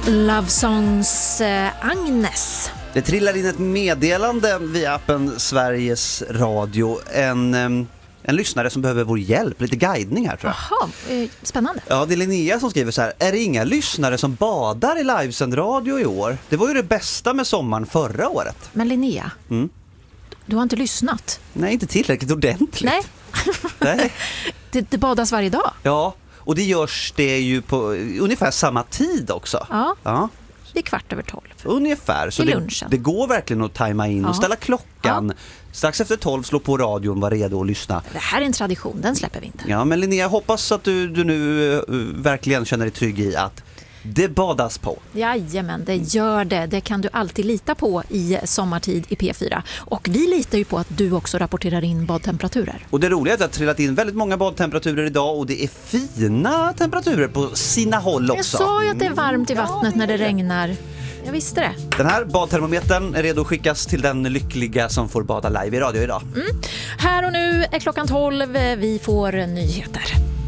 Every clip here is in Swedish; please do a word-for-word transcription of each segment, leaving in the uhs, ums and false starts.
Love Songs eh, Agnes. Det trillar in ett meddelande via appen Sveriges Radio. En, en lyssnare som behöver vår hjälp, lite guidning här tror jag. Jaha, eh, spännande. Ja, det är Linnea som skriver så här. Är det inga lyssnare som badar i livesänd radio i år? Det var ju det bästa med sommaren förra året. Men Linnea, mm. du har inte lyssnat. Nej, inte tillräckligt ordentligt. Nej, Nej. det, det badas varje dag. Ja, och det görs det ju på ungefär samma tid också. Ja. Ja. Det är kvart över tolv. Ungefär, så det, det går verkligen att tajma in ja. och ställa klockan. Ja. Strax efter tolv, slå på radion, var redo att lyssna. Det här är en tradition, den släpper vi inte. Ja, men Linnea, hoppas att du, du nu uh, verkligen känner dig trygg i att det badas på. Jajamän, det gör det. Det kan du alltid lita på i sommartid i P fyra. Och vi litar ju på att du också rapporterar in badtemperaturer. Och det roliga är att det har trillat in väldigt många badtemperaturer idag och det är fina temperaturer på sina håll också. Jag sa ju att det är varmt i vattnet när det regnar. Jag visste det. Den här badtermometern är redo att skickas till den lyckliga som får bada live i radio idag. Mm. Här och nu är klockan tolv. Vi får nyheter.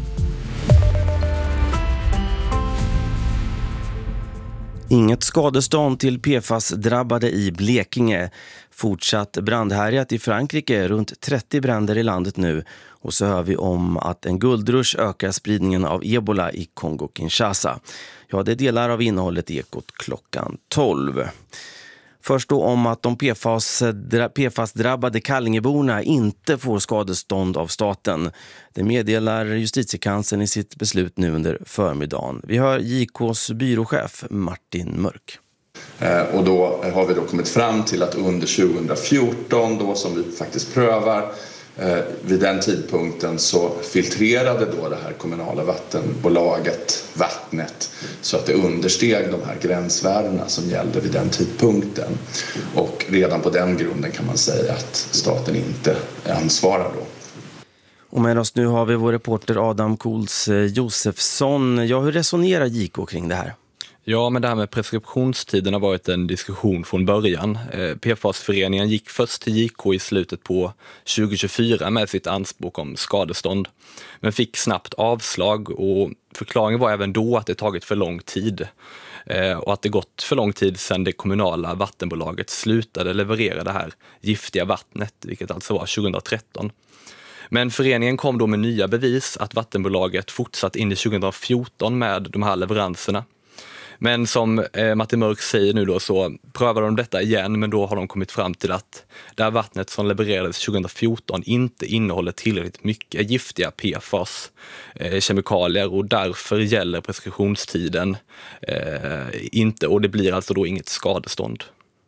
Inget skadestånd till P F A S-drabbade i Blekinge. Fortsatt brandhärjat i Frankrike, runt trettio bränder i landet nu. Och så hör vi om att en guldrush ökar spridningen av ebola i Kongo-Kinshasa. Ja, det är delar av innehållet i Ekot klockan tolv. Först då om att de P F A S-drabbade Kallingeborna inte får skadestånd av staten. Det meddelar justitiekanslern i sitt beslut nu under förmiddagen. Vi hör J K:s byråchef Martin Mörk. Och då har vi då kommit fram till att under tjugohundrafjorton då som vi faktiskt prövar, vid den tidpunkten så filtrerade då det här kommunala vattenbolaget vattnet så att det understeg de här gränsvärdena som gällde vid den tidpunkten. Och redan på den grunden kan man säga att staten inte ansvarar då. Och med oss nu har vi vår reporter Adam Kools Josefsson. Ja, hur resonerar J K kring det här? Ja, men det här med preskriptionstiden har varit en diskussion från början. P F A S-föreningen gick först till J K i slutet på tjugohundratjugofyra med sitt anspråk om skadestånd. Men fick snabbt avslag och förklaringen var även då att det tagit för lång tid. Och att det gått för lång tid sedan det kommunala vattenbolaget slutade leverera det här giftiga vattnet, vilket alltså var tjugohundratretton. Men föreningen kom då med nya bevis att vattenbolaget fortsatt in i tjugohundrafjorton med de här leveranserna. Men som eh, Martin Mörk säger nu då så prövar de detta igen, men då har de kommit fram till att det här vattnet som levererades tjugohundrafjorton inte innehåller tillräckligt mycket giftiga P F A S eh, kemikalier och därför gäller preskriptionstiden eh, inte och det blir alltså då inget skadestånd.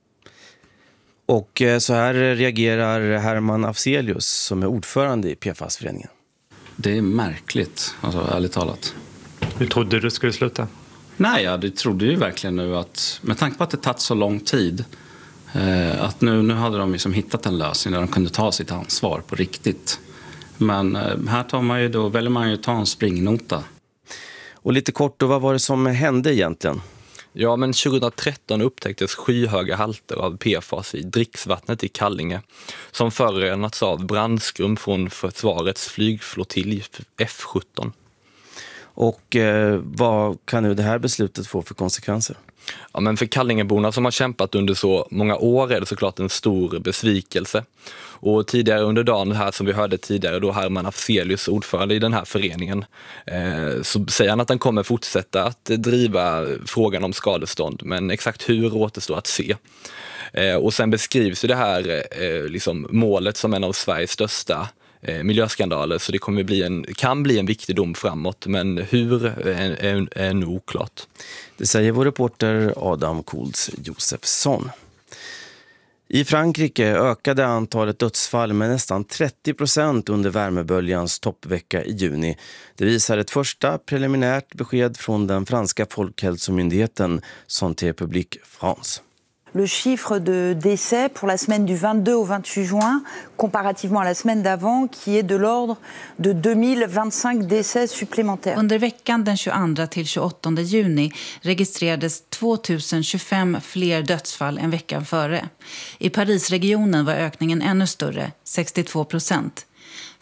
Och eh, så här reagerar Herman Afzelius som är ordförande i P F A S-föreningen. Det är märkligt, alltså ärligt talat. Hur trodde du skulle sluta? Nej, ja, det trodde ju verkligen nu att med tanke på att det tagit så lång tid eh, att nu, nu hade de liksom hittat en lösning där de kunde ta sitt ansvar på riktigt. Men eh, här tar man ju då, väljer man ju ta en springnota. Och lite kort då, vad var det som hände egentligen? Ja, men tjugohundratretton upptäcktes skyhöga halter av P F A S i dricksvattnet i Kallinge som förorenats av brandskum från försvarets flygflottilj F sjutton. Och eh, vad kan nu det här beslutet få för konsekvenser? Ja, men för Kallingeborna som har kämpat under så många år är det såklart en stor besvikelse. Och tidigare under dagen här som vi hörde tidigare då Herman Afzelius, ordförande i den här föreningen, eh, så säger han att han kommer fortsätta att driva frågan om skadestånd, men exakt hur återstår att se. Eh, och sen beskrivs ju det här eh, liksom målet som en av Sveriges största eh, miljöskandaler, så det kommer bli en, kan bli en viktig dom framåt, men hur är, är, är nog oklart. Det säger vår reporter Adam Kools Josefsson. I Frankrike ökade antalet dödsfall med nästan trettio procent under värmeböljans toppvecka i juni. Det visar ett första preliminärt besked från den franska folkhälsomyndigheten Santé Publique France. Le chiffre de décès pour la semaine du vingt-deux au vingt-huit juin, comparativement à la semaine d'avant, qui est de l'ordre de deux mille vingt-cinq décès supplémentaires. Under veckan den tjugoandra till tjugoåttonde juni registrerades tvåtusen tjugofem fler dödsfall än veckan före. I Parisregionen var ökningen ännu större, sextiotvå procent.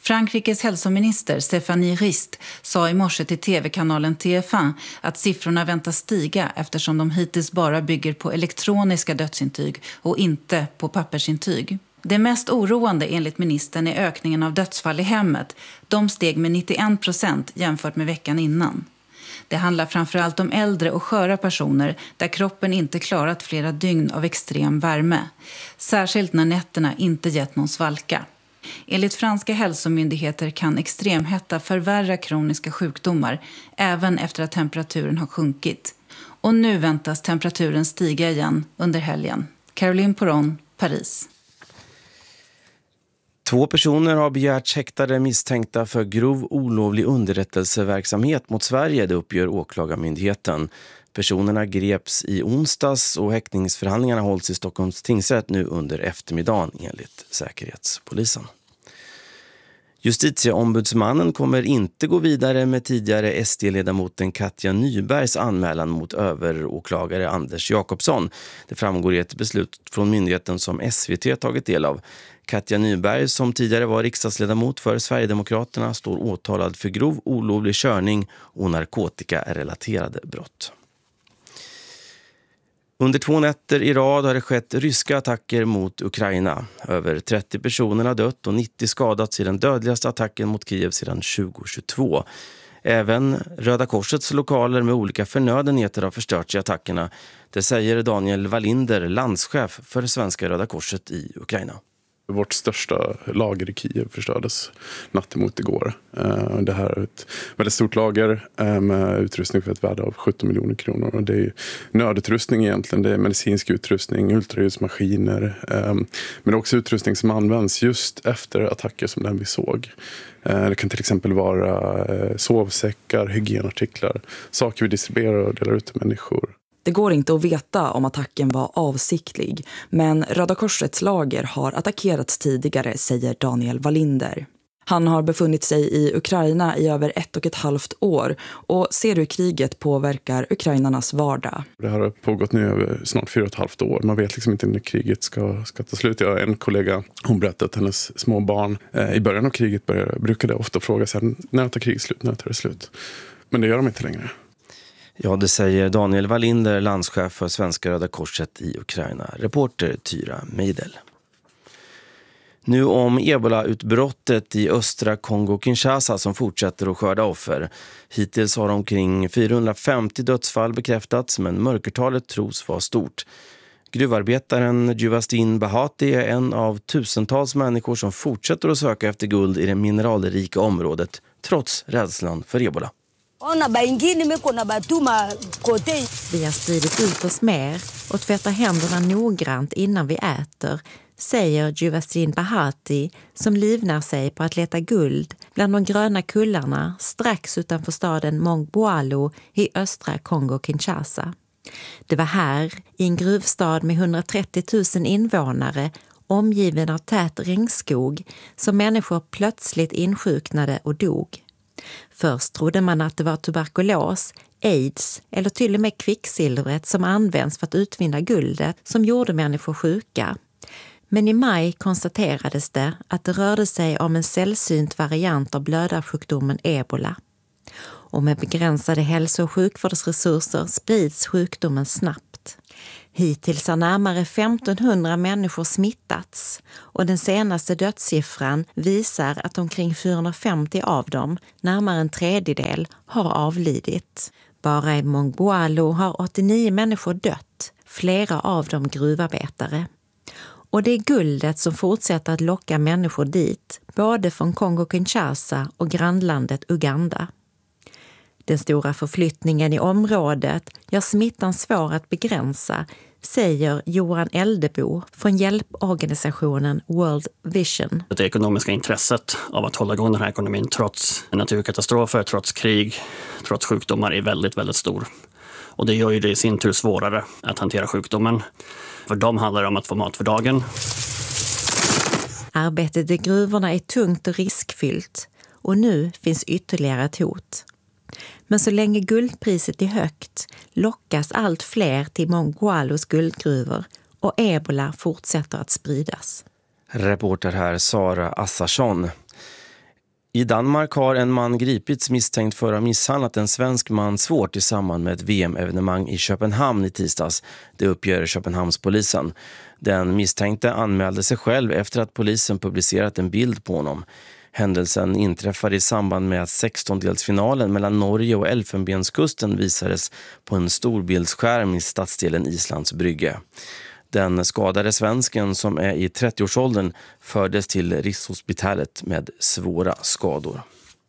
Frankrikes hälsominister Stéphanie Rist sa i morse till tv-kanalen T F un att siffrorna väntas stiga eftersom de hittills bara bygger på elektroniska dödsintyg och inte på pappersintyg. Det mest oroande enligt ministern är ökningen av dödsfall i hemmet. De steg med nittioen procent jämfört med veckan innan. Det handlar framförallt om äldre och sköra personer där kroppen inte klarat flera dygn av extrem värme. Särskilt när nätterna inte gett någon svalka. Enligt franska hälsomyndigheter kan extremhetta förvärra kroniska sjukdomar även efter att temperaturen har sjunkit. Och nu väntas temperaturen stiga igen under helgen. Caroline Poron, Paris. Två personer har begärts häktade misstänkta för grov olovlig underrättelseverksamhet mot Sverige, det uppger åklagarmyndigheten. Personerna greps i onsdags och häktningsförhandlingarna hålls i Stockholms tingsrätt nu under eftermiddagen enligt Säkerhetspolisen. Justitieombudsmannen kommer inte gå vidare med tidigare S D-ledamoten Katja Nybergs anmälan mot överåklagare Anders Jakobsson. Det framgår i ett beslut från myndigheten som S V T tagit del av. Katja Nyberg, som tidigare var riksdagsledamot för Sverigedemokraterna, står åtalad för grov olovlig körning och narkotikarelaterade brott. Under två nätter i rad har det skett ryska attacker mot Ukraina. Över trettio personer har dött och nittio skadats i den dödligaste attacken mot Kiev sedan tjugohundratjugotvå. Även Röda Korsets lokaler med olika förnödenheter har förstörts i attackerna. Det säger Daniel Wallinder, landschef för Svenska Röda Korset i Ukraina. Vårt största lager i Kiev förstördes natt emot igår. Det här är ett väldigt stort lager med utrustning för ett värde av sjutton miljoner kronor. Det är nödutrustning egentligen, det är medicinsk utrustning, ultraljudsmaskiner. Men det är också utrustning som används just efter attacker som den vi såg. Det kan till exempel vara sovsäckar, hygienartiklar, saker vi distribuerar och delar ut till människor. Det går inte att veta om attacken var avsiktlig, men Röda Korsets lager har attackerats tidigare, säger Daniel Wallinder. Han har befunnit sig i Ukraina i över ett och ett halvt år och ser hur kriget påverkar ukrainarnas vardag. Det här har pågått nu över snart fyra och ett halvt år. Man vet liksom inte när kriget ska, ska ta slut. Jag har en kollega, hon berättade att hennes små barn eh, i början av kriget började, brukade ofta fråga sig när tar kriget slut, när tar det slut? Men det gör de inte längre. Ja, det säger Daniel Wallinder, landschef för Svenska Röda Korset i Ukraina. Reporter Tyra Meidel. Nu om ebola-utbrottet i östra Kongo-Kinshasa som fortsätter att skörda offer. Hittills har omkring fyrahundrafemtio dödsfall bekräftats, men mörkertalet tros vara stort. Gruvarbetaren Juvastin Bahati är en av tusentals människor som fortsätter att söka efter guld i det mineralrika området, trots rädslan för ebola. Vi har spridit ut oss mer och tvättar händerna noggrant innan vi äter, säger Juvastin Bahati som livnär sig på att leta guld bland de gröna kullarna strax utanför staden Mongboalo i östra Kongo-Kinshasa. Det var här, i en gruvstad med hundratrettio tusen invånare, omgiven av tät regnskog, som människor plötsligt insjuknade och dog. Först trodde man att det var tuberkulos, aids eller till och med kvicksilvret som används för att utvinna guldet som gjorde människor sjuka. Men i maj konstaterades det att det rörde sig om en sällsynt variant av blödarsjukdomen ebola. Och med begränsade hälso- och sjukvårdsresurser sprids sjukdomen snabbt. Hittills har närmare femtonhundra människor smittats och den senaste dödssiffran visar att omkring fyrahundrafemtio av dem, närmare en tredjedel, har avlidit. Bara i Mongboalo har åttionio människor dött, flera av dem gruvarbetare. Och det är guldet som fortsätter att locka människor dit, både från Kongo-Kinshasa och grannlandet Uganda. Den stora förflyttningen i området gör smittan svår att begränsa, säger Johan Eldebo från hjälporganisationen World Vision. Det ekonomiska intresset av att hålla igång den här ekonomin trots naturkatastrofer, trots krig, trots sjukdomar är väldigt, väldigt stor. Och det gör ju det i sin tur svårare att hantera sjukdomen. För dem handlar det om att få mat för dagen. Arbetet i gruvorna är tungt och riskfyllt och nu finns ytterligare ett hot. Men så länge guldpriset är högt lockas allt fler till Mongboalos guldgruvor och ebola fortsätter att spridas. Reporter här Sara Assarsson. I Danmark har en man gripits misstänkt för att ha misshandlat en svensk man svårt i samband med ett V M-evenemang i Köpenhamn i tisdags. Det uppger Köpenhamnspolisen. Den misstänkte anmälde sig själv efter att polisen publicerat en bild på honom. Händelsen inträffade i samband med att sextondelsfinalen mellan Norge och Elfenbenskusten visades på en storbildsskärm i stadsdelen Islands Brygge. Den skadade svensken som är i trettioårsåldern fördes till Rikshospitalet med svåra skador.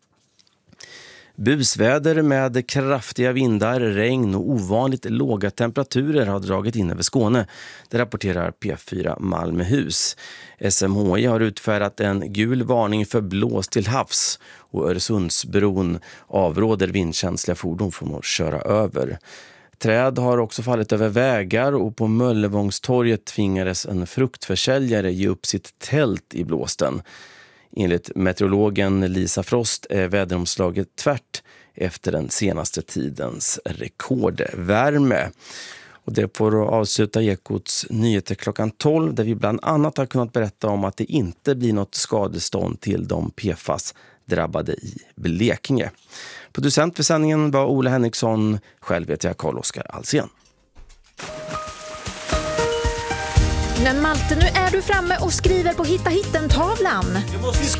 Busväder med kraftiga vindar, regn och ovanligt låga temperaturer har dragit in över Skåne. Det rapporterar P fyra Malmöhus. S M H I har utfärdat en gul varning för blås till havs och Öresundsbron avråder vindkänsliga fordon från att köra över. Träd har också fallit över vägar och på Möllevångstorget tvingades en fruktförsäljare ge upp sitt tält i blåsten. Enligt meteorologen Lisa Frost är väderomslaget tvärt efter den senaste tidens rekordvärme. Och det får att avsluta Ekots nyheter klockan tolv där vi bland annat har kunnat berätta om att det inte blir något skadestånd till de P F A S-drabbade i Blekinge. Producent för sändningen var Ola Henriksson, själv heter jag Carl-Oskar Alsen. Men Malte, nu är du framme och skriver på Hitta Hitten-tavlan.